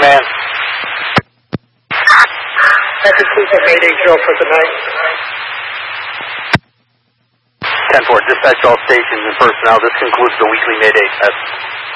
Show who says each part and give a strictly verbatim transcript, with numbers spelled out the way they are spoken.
Speaker 1: Command.
Speaker 2: That concludes our Mayday drill for the night.
Speaker 1: ten four, dispatch all stations and personnel. This concludes the weekly Mayday test.